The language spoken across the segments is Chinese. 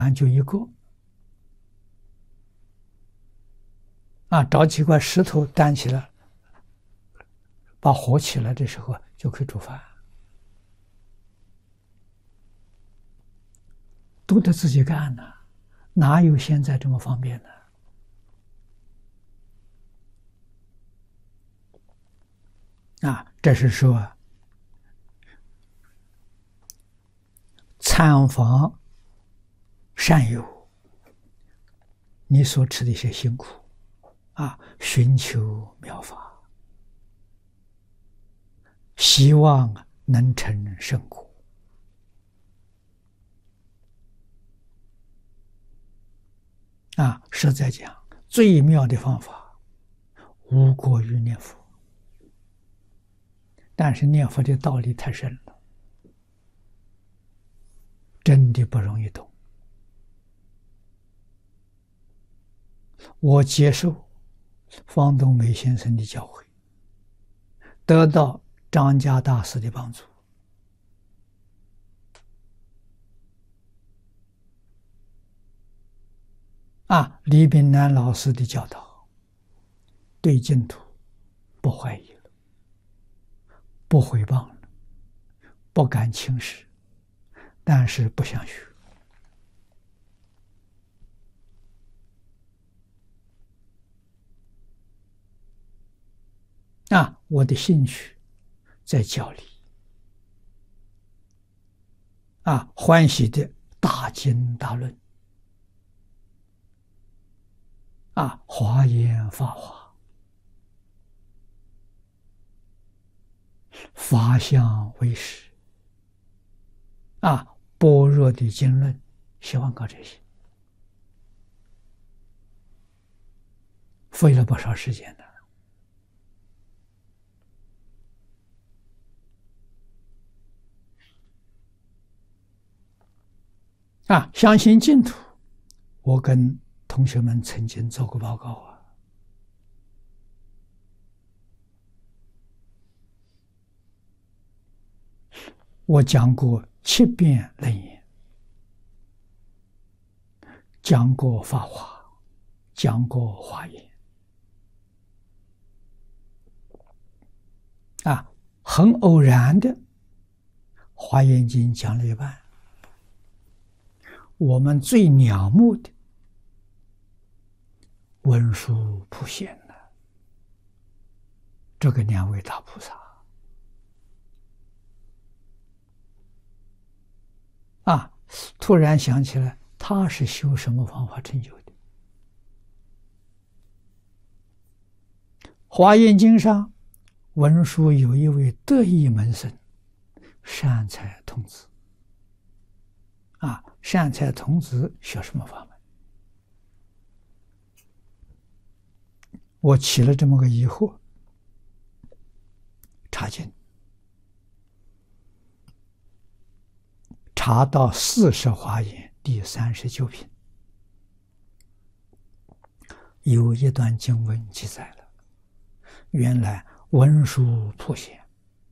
就一个找几块石头担起来，把火起来的时候就可以煮饭，都得自己干呢，哪有现在这么方便呢？这是说参访善友，你所吃的一些辛苦寻求妙法，希望能成圣果实在讲，最妙的方法无过于念佛，但是念佛的道理太深了，真的不容易懂。我接受方东梅先生的教诲，得到张家大师的帮助，李炳南老师的教导，对净土不怀疑了，不毁谤了，不敢轻视，但是不想学。我的兴趣在教理欢喜的大经大论华严法华，法相为实般若的经论，希望搞这些，费了不少时间的。相信净土，我跟同学们曾经做过报告我讲过七遍楞严，讲过法华，讲过华严很偶然的，华严经讲了一半，我们最仰慕的文殊普贤了，这个两位大菩萨突然想起来，他是修什么方法成就的？华严经上，文殊有一位得意门生，善财童子善财童子学什么法门？我起了这么个疑惑，查经，查到四十华严第39品，有一段经文记载了，原来文殊普贤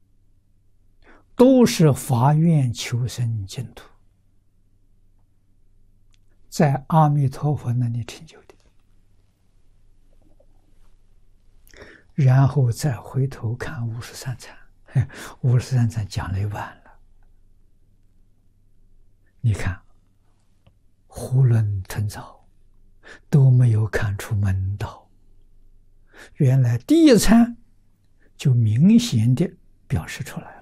都是发愿求生净土，在阿弥陀佛那里成就的，然后再回头看53禅，53禅讲了一半了。你看，囫囵吞枣，都没有看出门道。原来第一禅就明显的表示出来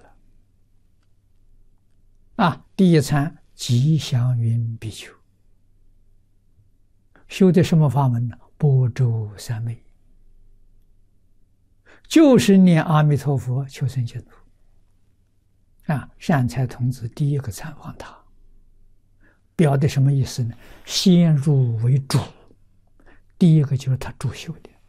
了。第一禅吉祥云比丘修的什么法门呢？般舟三昧，就是念阿弥陀佛求生净土。善财童子第一个参访他，表的什么意思呢？先入为主，第一个就是他主修的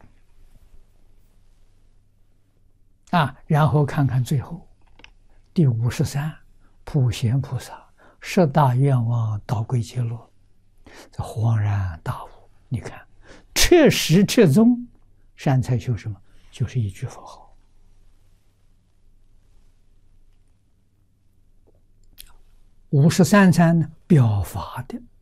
然后看看最后第53，普贤菩萨十大愿望导归结落，这恍然大悟。你看，彻实彻宗，善财修什么？就是一句佛号。53禅呢，表法的，